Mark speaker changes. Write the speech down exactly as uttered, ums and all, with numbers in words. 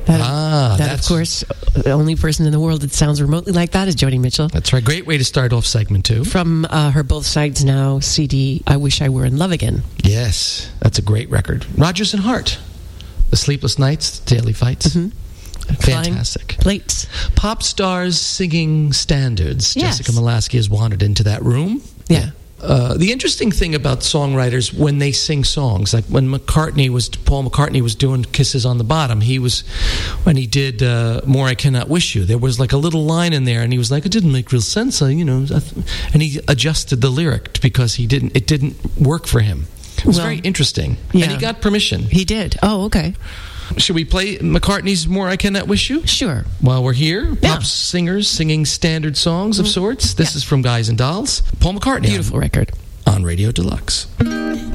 Speaker 1: That,
Speaker 2: ah,
Speaker 1: that
Speaker 2: that's,
Speaker 1: of course, the only person in the world that sounds remotely like that is Joni Mitchell.
Speaker 2: That's right. Great way to start off segment two.
Speaker 1: From uh, her Both Sides Now C D, I Wish I Were in Love Again.
Speaker 2: Yes, that's a great record. Rodgers and Hart, The Sleepless Nights, Daily Fights.
Speaker 1: Mm-hmm.
Speaker 2: Fantastic.
Speaker 1: Flying plates.
Speaker 2: Pop stars singing standards.
Speaker 1: Yes.
Speaker 2: Jessica Malasky has wandered into that room.
Speaker 1: Yeah.
Speaker 2: Uh, the interesting thing about songwriters when they sing songs, like when McCartney was Paul McCartney was doing Kisses on the Bottom, he was when he did uh, More I Cannot Wish You, there was like a little line in there, and he was like, it didn't make real sense, I, you know, I th-, and he adjusted the lyric because he didn't, it didn't work for him. It was
Speaker 1: well,
Speaker 2: very interesting,
Speaker 1: yeah.
Speaker 2: and he got permission.
Speaker 1: He did. Oh, okay.
Speaker 2: Should we play McCartney's More I Cannot Wish You?
Speaker 1: Sure.
Speaker 2: While we're here,
Speaker 1: Yeah.
Speaker 2: pop singers singing standard songs of
Speaker 1: Mm-hmm.
Speaker 2: sorts. This
Speaker 1: yeah.
Speaker 2: is from Guys and Dolls. Paul McCartney.
Speaker 1: Beautiful
Speaker 2: on,
Speaker 1: record.
Speaker 2: on Radio Deluxe.